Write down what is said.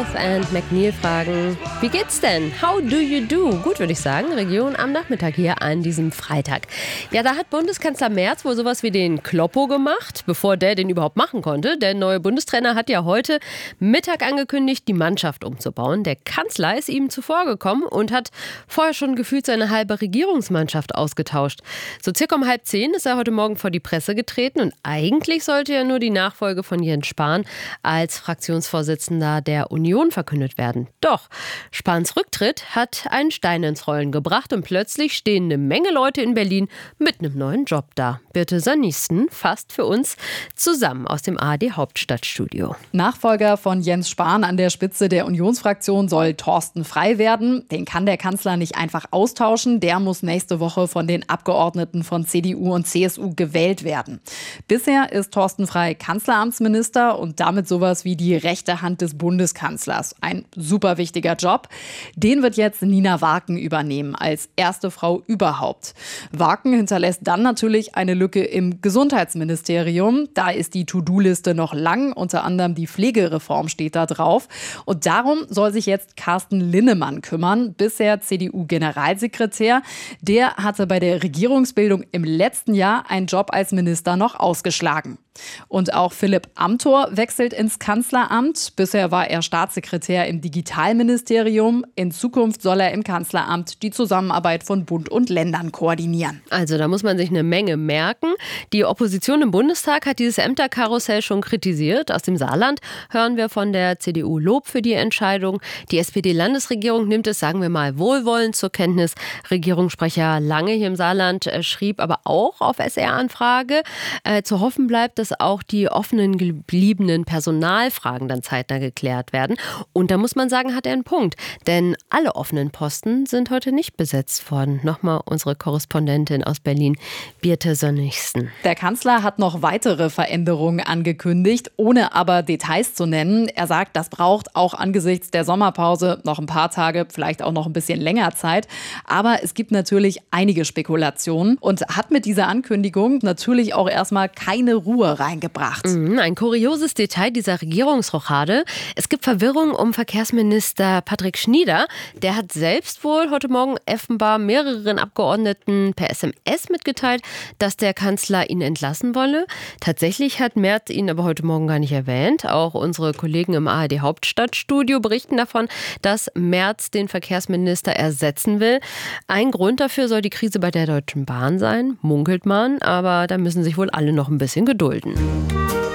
North and McNeil fragen, wie geht's denn? How do you do? Gut, würde ich sagen, Region am Nachmittag hier an diesem Freitag. Ja, da hat Bundeskanzler Merz wohl sowas wie den Kloppo gemacht, bevor der den überhaupt machen konnte. Der neue Bundestrainer hat ja heute Mittag angekündigt, die Mannschaft umzubauen. Der Kanzler ist ihm zuvorgekommen und hat vorher schon gefühlt seine halbe Regierungsmannschaft ausgetauscht. So circa um 9:30 ist er heute Morgen vor die Presse getreten und eigentlich sollte ja nur die Nachfolge von Jens Spahn als Fraktionsvorsitzender der Union verkündet werden. Doch Spahns Rücktritt hat einen Stein ins Rollen gebracht und plötzlich stehen eine Menge Leute in Berlin mit einem neuen Job da. Birte Sönnigsen fasst für uns zusammen aus dem ARD Hauptstadtstudio. Nachfolger von Jens Spahn an der Spitze der Unionsfraktion soll Thorsten Frey werden. Den kann der Kanzler nicht einfach austauschen. Der muss nächste Woche von den Abgeordneten von CDU und CSU gewählt werden. Bisher ist Thorsten Frey Kanzleramtsminister und damit sowas wie die rechte Hand des Bundeskanzlers. Ein super wichtiger Job. Den wird jetzt Nina Warken übernehmen, als erste Frau überhaupt. Warken hinterlässt dann natürlich eine Lücke im Gesundheitsministerium. Da ist die To-Do-Liste noch lang, unter anderem die Pflegereform steht da drauf. Und darum soll sich jetzt Carsten Linnemann kümmern, bisher CDU-Generalsekretär. Der hatte bei der Regierungsbildung im letzten Jahr einen Job als Minister noch ausgeschlagen. Und auch Philipp Amthor wechselt ins Kanzleramt. Bisher war er Staatssekretär im Digitalministerium. In Zukunft soll er im Kanzleramt die Zusammenarbeit von Bund und Ländern koordinieren. Also da muss man sich eine Menge merken. Die Opposition im Bundestag hat dieses Ämterkarussell schon kritisiert. Aus dem Saarland hören wir von der CDU Lob für die Entscheidung. Die SPD-Landesregierung nimmt es, sagen wir mal, wohlwollend zur Kenntnis. Regierungssprecher Lange hier im Saarland schrieb aber auch auf SR-Anfrage, zu hoffen bleibt, dass auch die offenen gebliebenen Personalfragen dann zeitnah geklärt werden. Und da muss man sagen, hat er einen Punkt. Denn alle offenen Posten sind heute nicht besetzt worden. Nochmal unsere Korrespondentin aus Berlin, Birte Sönnigsen. Der Kanzler hat noch weitere Veränderungen angekündigt, ohne aber Details zu nennen. Er sagt, das braucht auch angesichts der Sommerpause noch ein paar Tage, vielleicht auch noch ein bisschen länger Zeit. Aber es gibt natürlich einige Spekulationen und hat mit dieser Ankündigung natürlich auch erstmal keine Ruhe reingebracht. Ein kurioses Detail dieser Regierungsrochade. Es gibt Verwirrung um Verkehrsminister Patrick Schnieder. Der hat selbst wohl heute Morgen offenbar mehreren Abgeordneten per SMS mitgeteilt, dass der Kanzler ihn entlassen wolle. Tatsächlich hat Merz ihn aber heute Morgen gar nicht erwähnt. Auch unsere Kollegen im ARD Hauptstadtstudio berichten davon, dass Merz den Verkehrsminister ersetzen will. Ein Grund dafür soll die Krise bei der Deutschen Bahn sein, munkelt man. Aber da müssen sich wohl alle noch ein bisschen gedulden.